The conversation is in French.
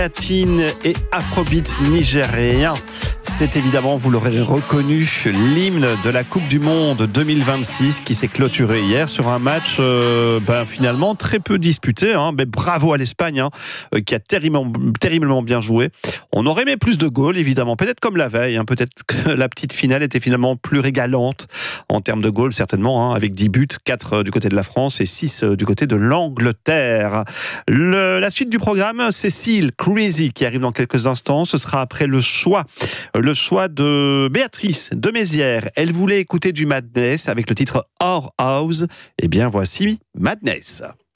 Latine et afrobeat nigérien. C'est évidemment, vous l'aurez reconnu, l'hymne de la Coupe du Monde 2026 qui s'est clôturé hier sur un match finalement très peu disputé. Mais bravo à l'Espagne qui a terriblement bien joué. On aurait aimé plus de goals évidemment, peut-être comme la veille, peut-être que la petite finale était finalement plus régalante en termes de goals certainement, avec 10 buts, 4 du côté de la France et 6 du côté de l'Angleterre. La suite du programme, Cécile Crazy qui arrive dans quelques instants, ce sera après le choix de Béatrice de Mézières. Elle voulait écouter du Madness avec le titre Our House. Eh bien, voici Madness.